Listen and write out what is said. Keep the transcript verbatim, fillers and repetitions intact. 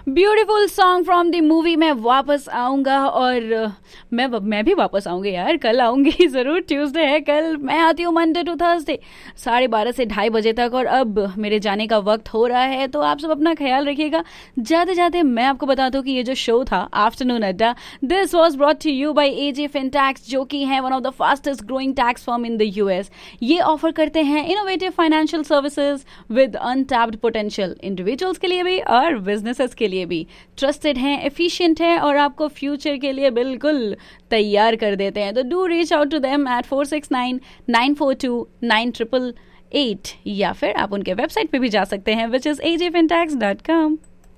Beautiful song from the movie. मैं वापस आऊंगा और मैं मैं भी वापस आऊंगी यार, कल आऊंगी जरूर। ट्यूसडे है कल, मैं आती हूँ मंडे टू थर्सडे साढ़े बारह से ढाई बजे तक। और अब मेरे जाने का वक्त हो रहा है, तो आप सब अपना ख्याल रखिएगा। जाते जाते मैं आपको बता दूं कि ये जो शो था आफ्टरनून अड्डा, this was brought to you by AJ फिनटैक्स, जो कि है one of the fastest growing tax firm in the US. ये ऑफर करते हैं innovative financial services with untapped potential, individuals के लिए भी और बिजनेसेस के लिए भी। ट्रस्टेड हैं, एफिशिएंट हैं और आपको फ्यूचर के लिए बिल्कुल तैयार कर देते हैं। तो do reach out to them at four six nine nine four to nine triple eight, या फिर आप उनके वेबसाइट पे भी जा सकते हैं, which is a J फिनटैक्स dot com.